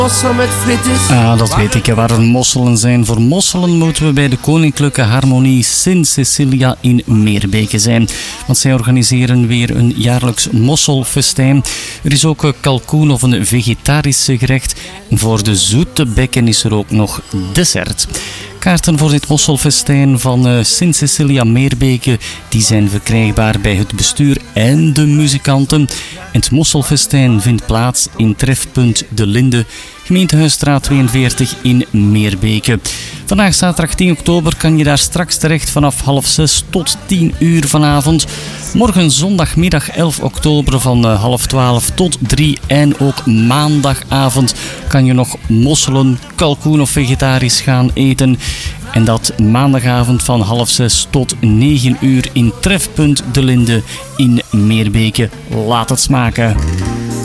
Mossel met frietjes. Ah, dat weet ik, waar er mosselen zijn. Voor mosselen moeten we bij de Koninklijke Harmonie Sint Cecilia in Meerbeke zijn. Want zij organiseren weer een jaarlijks mosselfestijn. Er is ook kalkoen of een vegetarisch gerecht. En voor de zoete bekken is er ook nog dessert. Kaarten voor dit mosselfestijn van Sint Cecilia Meerbeke die zijn verkrijgbaar bij het bestuur en de muzikanten. En het mosselfestijn vindt plaats in Trefpunt De Linde, Gemeentehuisstraat 42 in Meerbeke. Vandaag zaterdag 10 oktober kan je daar straks terecht vanaf 5:30 tot 10 uur vanavond. Morgen zondagmiddag 11 oktober van 11:30 tot 3 en ook maandagavond kan je nog mosselen, kalkoen of vegetarisch gaan eten. En dat maandagavond van 5:30 tot 9 uur in Trefpunt De Linde in Meerbeke. Laat het smaken.